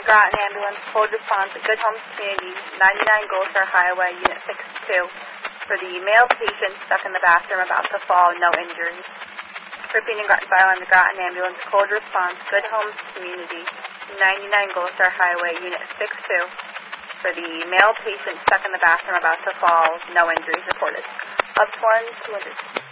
Groton Ambulance, code response at Good Homes Community, 99 Gold Star Highway, Unit 62. For the male patient stuck in the bathroom about to fall, no injuries. Tripping and violence, Groton Ambulance, code response, Good Homes Community, 99 Gold Star Highway, Unit 62. For the male patient stuck in the bathroom about to fall, no injuries reported. Up 1, 200.